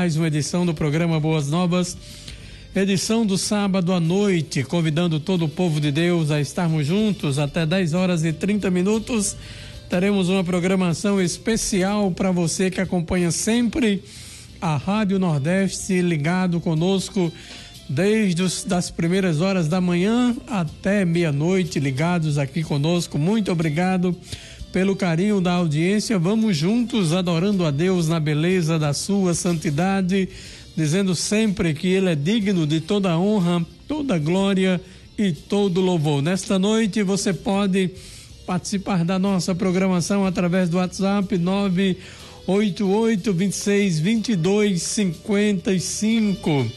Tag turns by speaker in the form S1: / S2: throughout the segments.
S1: mais uma edição do programa Boas Novas, edição do sábado à noite, convidando todo o povo de Deus a estarmos juntos até 10 horas e 30 minutos. Teremos uma programação especial para você que acompanha sempre a Rádio Nordeste, ligado conosco desde das primeiras horas da manhã até meia-noite, ligados aqui conosco. Muito obrigado pelo carinho da audiência. Vamos juntos adorando a Deus na beleza da sua santidade, dizendo sempre que Ele é digno de toda honra, toda glória e todo louvor. Nesta noite você pode participar da nossa programação através do WhatsApp 988-26-22-55.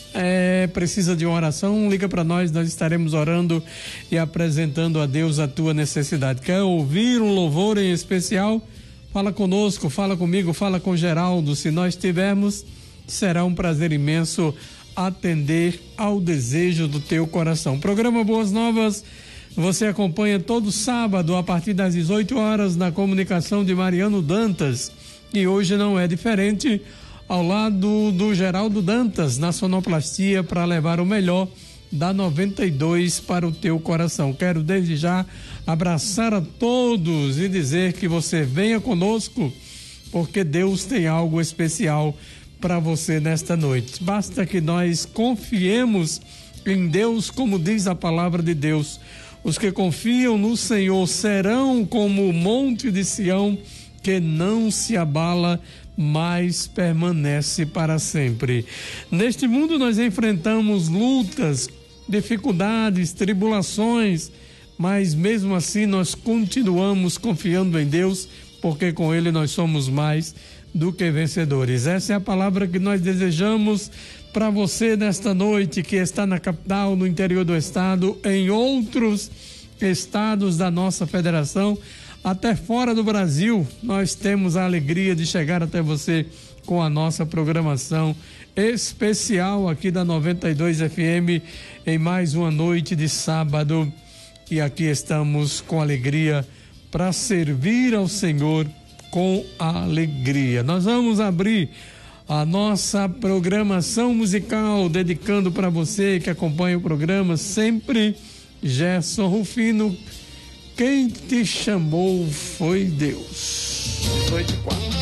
S1: Precisa de uma oração? Liga para nós estaremos orando e apresentando a Deus a tua necessidade. Quer ouvir um louvor em especial? Fala conosco, fala comigo, fala com Geraldo. Se nós tivermos, será um prazer imenso atender ao desejo do teu coração. Programa Boas Novas você acompanha todo sábado a partir das 18 horas na comunicação de Mariano Dantas, e hoje não é diferente, ao lado do Geraldo Dantas na sonoplastia, para levar o melhor da 92 para o teu coração. Quero desde já abraçar a todos e dizer que você venha conosco, porque Deus tem algo especial para você nesta noite. Basta que nós confiemos em Deus, como diz a palavra de Deus. Os que confiam no Senhor serão como o monte de Sião, que não se abala, mas permanece para sempre. Neste mundo nós enfrentamos lutas, dificuldades, tribulações, mas mesmo assim nós continuamos confiando em Deus, porque com Ele nós somos mais do que vencedores. Essa é a palavra que nós desejamos para você nesta noite, que está na capital, no interior do estado, em outros estados da nossa federação, até fora do Brasil. Nós temos a alegria de chegar até você com a nossa programação especial aqui da 92 FM em mais uma noite de sábado, e aqui estamos com alegria para servir ao Senhor com alegria. Nós vamos abrir a nossa programação musical, dedicando para você que acompanha o programa sempre, Gerson Rufino, Quem Te Chamou Foi Deus. 8h04.